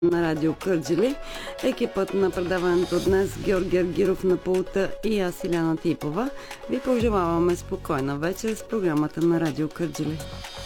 на Радио Кърджали. Екипът на предаването днес, Георги Аргиров на пулта и аз, Иляна Типова, ви пожелаваме спокойна вечер с програмата на Радио Кърджали.